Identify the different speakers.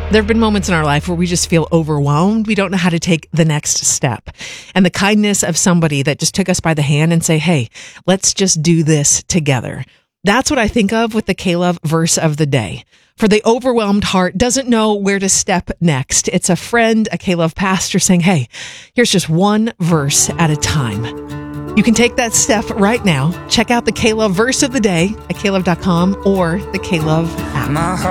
Speaker 1: There have been moments in our life where we just feel overwhelmed. We don't know how to take the next step. And the kindness of somebody that just took us by the hand and say, hey, let's just do this together. That's what I think of with the K-Love verse of the day. For the overwhelmed heart doesn't know where to step next. It's a friend, a K-Love pastor saying, hey, here's just one verse at a time. You can take that step right now. Check out the K-Love verse of the day at klove.com or the K-Love app.